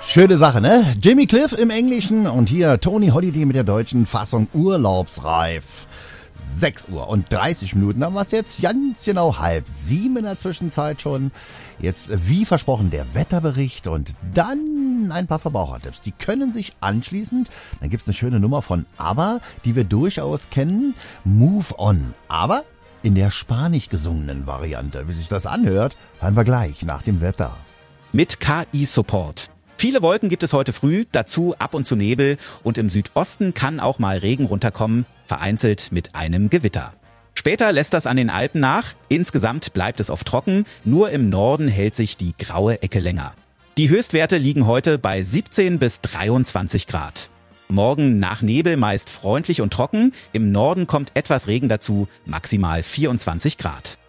Schöne Sache, ne? Jimmy Cliff im Englischen und hier Tony Holiday mit der deutschen Fassung Urlaubsreif. 6 Uhr und 30 Minuten haben wir es jetzt, ganz genau 6:30 in der Zwischenzeit schon. Jetzt, wie versprochen, der Wetterbericht und dann ein paar Verbrauchertipps. Die können sich anschließend, dann gibt's eine schöne Nummer von ABBA, die wir durchaus kennen, Move On. Aber in der spanisch gesungenen Variante. Wie sich das anhört, hören wir gleich nach dem Wetter. Mit KI-Support. Viele Wolken gibt es heute früh, dazu ab und zu Nebel und im Südosten kann auch mal Regen runterkommen, vereinzelt mit einem Gewitter. Später lässt das an den Alpen nach, insgesamt bleibt es oft trocken, nur im Norden hält sich die graue Ecke länger. Die Höchstwerte liegen heute bei 17 bis 23 Grad. Morgen nach Nebel meist freundlich und trocken, im Norden kommt etwas Regen dazu, maximal 24 Grad.